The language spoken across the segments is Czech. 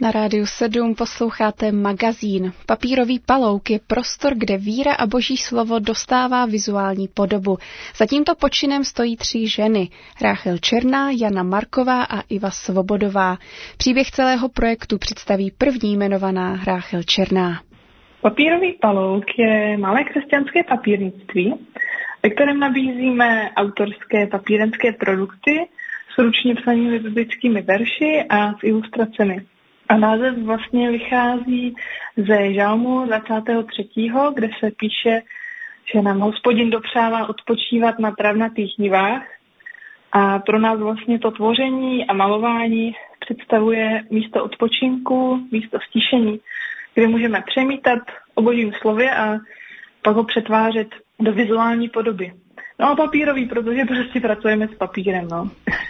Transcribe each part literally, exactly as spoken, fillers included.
Na Rádiu sedm posloucháte magazín. Papírový palouk je prostor, kde víra a boží slovo dostává vizuální podobu. Za tímto počinem stojí tři ženy. Ráchel Černá, Jana Marková a Iva Svobodová. Příběh celého projektu představí první jmenovaná Ráchel Černá. Papírový palouk je malé křesťanské papírnictví, ve kterém nabízíme autorské papírenské produkty s ručně psanými biblickými verši a s ilustracemi. A název vlastně vychází ze žalmu dvacátého třetího, kde se píše, že nám Hospodin dopřává odpočívat na travnatých nivách. A pro nás vlastně to tvoření a malování představuje místo odpočinku, místo stišení, kde můžeme přemítat o božím slově a pak ho přetvářet do vizuální podoby. No a papírový, protože prostě pracujeme s papírem, no.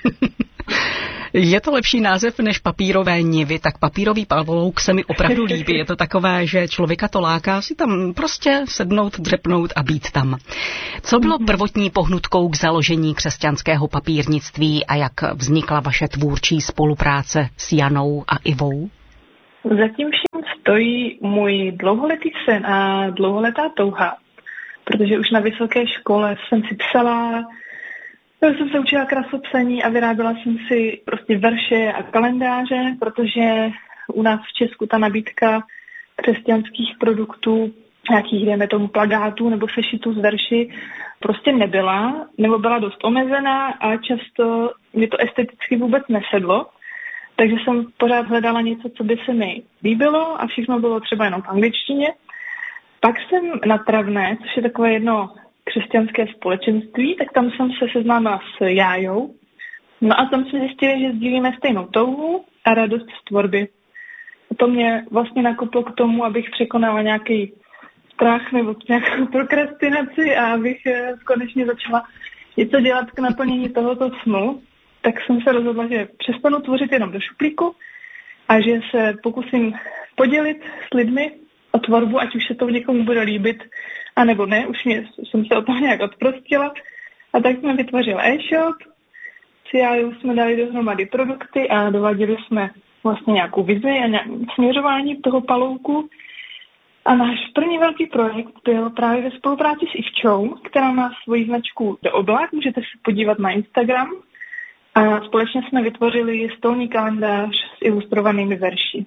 Je to lepší název než papírové nivy, tak papírový palouk se mi opravdu líbí. Je to takové, že člověka to láká si tam prostě sednout, dřepnout a být tam. Co bylo prvotní pohnutkou k založení křesťanského papírnictví a jak vznikla vaše tvůrčí spolupráce s Janou a Ivou? Zatím všem stojí můj dlouholetý sen a dlouholetá touha, protože už na vysoké škole jsem si psala, já jsem se učila krasopsaní a vyráběla jsem si prostě verše a kalendáře, protože u nás v Česku ta nabídka křesťanských produktů, nějakých, dejme tomu, plakátů nebo sešitů z verši, prostě nebyla, nebo byla dost omezená a často mi to esteticky vůbec nesedlo. Takže jsem pořád hledala něco, co by se mi líbilo a všechno bylo třeba jenom v angličtině. Pak jsem na Travné, což je takové jedno křesťanské společenství, tak tam jsem se seznámila s Jájou. No a tam jsme zjistili, že sdílíme stejnou touhu a radost z tvorby. To mě vlastně nakoplo k tomu, abych překonala nějaký strach nebo nějakou prokrastinaci a abych konečně začala něco dělat k naplnění tohoto snu. Tak jsem se rozhodla, že přestanu tvořit jenom do šuplíku a že se pokusím podělit s lidmi o tvorbu, ať už se to někomu bude líbit, a nebo ne, už mě, jsem se o toho nějak odprostila. A tak jsme vytvořili e-shop, s Jájou jsme dali dohromady produkty a dovadili jsme vlastně nějakou vizi a nějaké směřování toho palouku. A náš první velký projekt byl právě ve spolupráci s Ivčou, která má svoji značku Do oblak, můžete se podívat na Instagram. A společně jsme vytvořili stolní kalendář s ilustrovanými verši.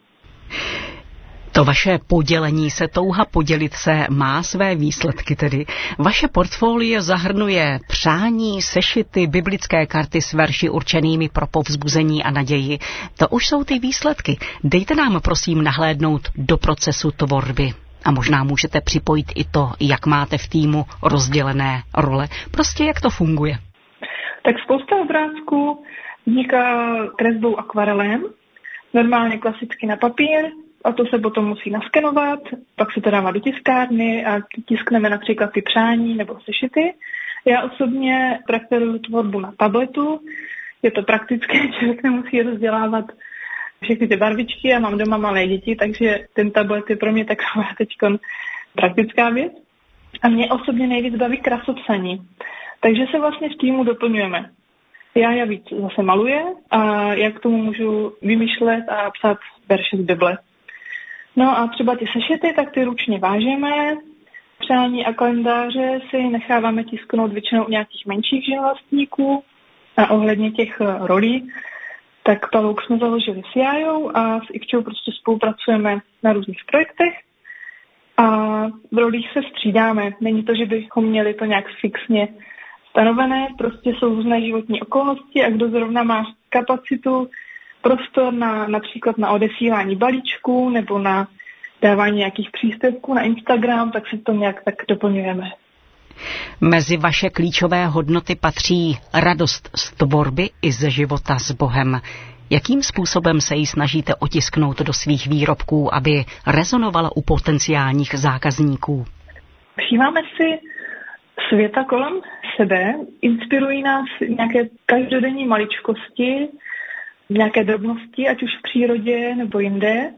To vaše podělení se, touha podělit se, má své výsledky tedy. Vaše portfolio zahrnuje přání, sešity, biblické karty s verši určenými pro povzbuzení a naději. To už jsou ty výsledky. Dejte nám prosím nahlédnout do procesu tvorby. A možná můžete připojit i to, jak máte v týmu rozdělené role. Prostě jak to funguje. Tak spousta obrázků vzniká kresbou akvarelem, normálně klasicky na papír, a to se potom musí naskenovat, pak se to dává do tiskárny a tiskneme například ty přání nebo sešity. Já osobně preferuji tvorbu na tabletu, je to praktické, člověk nemusí rozdělávat všechny ty barvičky, já mám doma malé děti, takže ten tablet je pro mě taková teďkon praktická věc. A mě osobně nejvíc baví krasopsaní. Takže se vlastně v týmu doplňujeme. Já víc zase maluje a já k tomu můžu vymýšlet a psát verše z Bible. No a třeba ty sešity, tak ty ručně vážeme. Přání a kalendáře si necháváme tisknout většinou u nějakých menších živnostníků. A ohledně těch rolí, tak palouk jsme založili s Jájou a s Ivčou prostě spolupracujeme na různých projektech. A v rolích se střídáme. Není to, že bychom měli to nějak fixně stanovené, prostě jsou různé životní okolnosti a kdo zrovna má kapacitu, prostor na například na odesílání balíčků nebo na dávání nějakých příspěvků na Instagram, tak si to nějak tak doplňujeme. Mezi vaše klíčové hodnoty patří radost z tvorby i ze života s Bohem. Jakým způsobem se ji snažíte otisknout do svých výrobků, aby rezonovala u potenciálních zákazníků? Všímáme si světa kolem sebe, inspirují nás nějaké každodenní maličkosti, nějaké drobnosti, ať už v přírodě nebo jinde.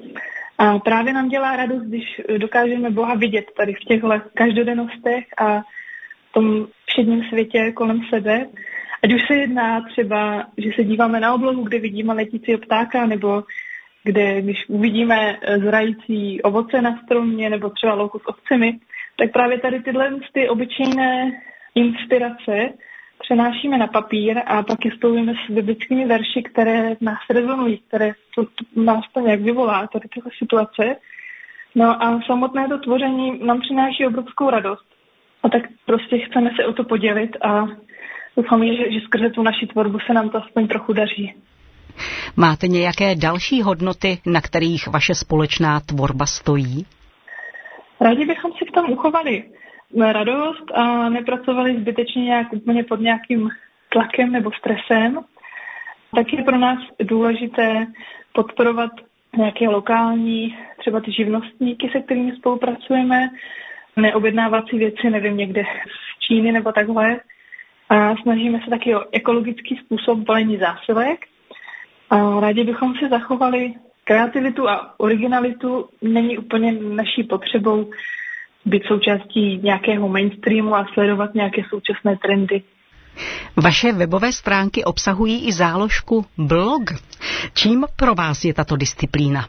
A právě nám dělá radost, když dokážeme Boha vidět tady v těchto každodennostech a v tom všedním světě kolem sebe. Ať už se jedná třeba, že se díváme na oblohu, kde vidíme letícího ptáka, nebo kde když uvidíme zrající ovoce na stromě nebo třeba louku s ovcemi, tak právě tady tyhle ty obyčejné inspirace přenášíme na papír a pak je spojujeme s biblickými verši, které nás rezonují, které to, to nás to nějak vyvolá, tady tyhle situace. No a samotné to tvoření nám přináší obrovskou radost. A tak prostě chceme se o to podělit a doufám, že, že skrze tu naši tvorbu se nám to aspoň trochu daří. Máte nějaké další hodnoty, na kterých vaše společná tvorba stojí? Rádi bychom si v tom uchovali radost a nepracovali zbytečně nějak úplně pod nějakým tlakem nebo stresem. Tak je pro nás důležité podporovat nějaké lokální, třeba ty živnostníky, se kterými spolupracujeme, neobjednávat si věci, nevím, někde z Číny nebo takhle. A snažíme se taky o ekologický způsob balení zásilek. A rádi bychom si zachovali kreativitu a originalitu. Není úplně naší potřebou být součástí nějakého mainstreamu a sledovat nějaké současné trendy. Vaše webové stránky obsahují i záložku blog. Čím pro vás je tato disciplína?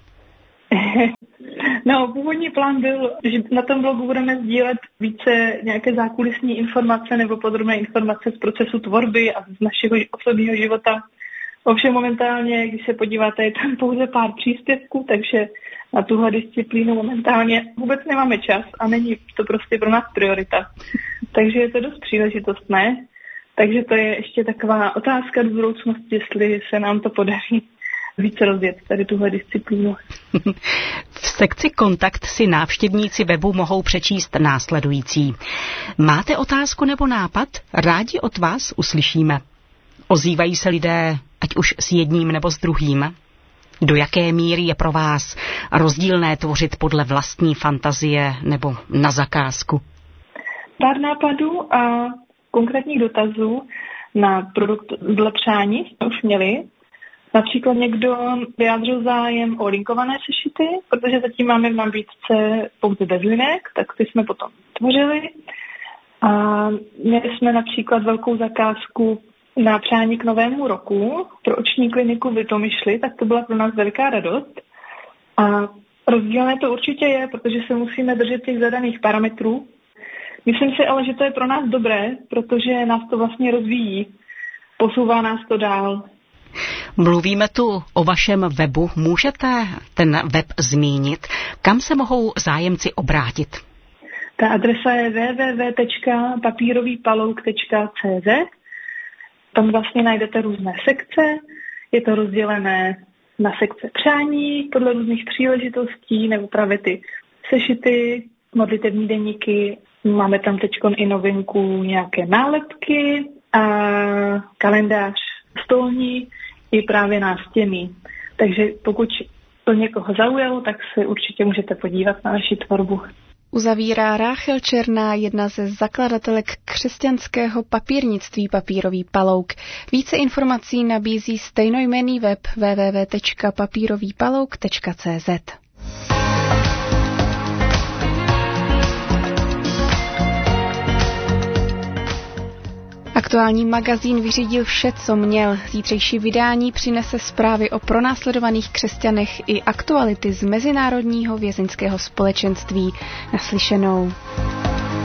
No, původní plán byl, že na tom blogu budeme sdílet více nějaké zákulisní informace nebo podrobné informace z procesu tvorby a z našeho osobního života. Ovšem momentálně, když se podíváte, je tam pouze pár příspěvků, takže na tuhle disciplínu momentálně vůbec nemáme čas a není to prostě pro nás priorita. Takže je to dost příležitostné. Takže to je ještě taková otázka do budoucnosti, jestli se nám to podaří více rozjet tady tuhle disciplínu. V sekci Kontakt si návštěvníci webu mohou přečíst následující. Máte otázku nebo nápad? Rádi od vás uslyšíme. Ozývají se lidé, ať už s jedním nebo s druhým? Do jaké míry je pro vás rozdílné tvořit podle vlastní fantazie nebo na zakázku? Pár nápadů a konkrétních dotazů na produkt dle přání jsme už měli. Například někdo vyjádřil zájem o linkované sešity, protože zatím máme v nabídce pouze bez linek, tak ty jsme potom tvořili. A měli jsme například velkou zakázku na přání k novému roku pro oční kliniku v Litomyšli, tak to byla pro nás veliká radost. A rozdílné to určitě je, protože se musíme držet těch zadaných parametrů. Myslím si ale, že to je pro nás dobré, protože nás to vlastně rozvíjí, posouvá nás to dál. Mluvíme tu o vašem webu. Můžete ten web zmínit? Kam se mohou zájemci obrátit? Ta adresa je w w w tečka papírový palouk tečka c z. Tam vlastně najdete různé sekce. Je to rozdělené na sekce přání podle různých příležitostí nebo právě ty sešity, modlitevní deníky. Máme tam teď i novinku nějaké nálepky a kalendář stolní i právě nástěnný. Takže pokud to někoho zaujalo, tak se určitě můžete podívat na naši tvorbu. Uzavírá Ráchel Černá, jedna ze zakladatelek křesťanského papírnictví Papírový palouk. Více informací nabízí stejnojmenný web w w w tečka papírový palouk tečka c z. Aktuální magazín vyřídil vše, co měl. Zítřejší vydání přinese zprávy o pronásledovaných křesťanech i aktuality z Mezinárodního vězeňského společenství. Naslyšenou.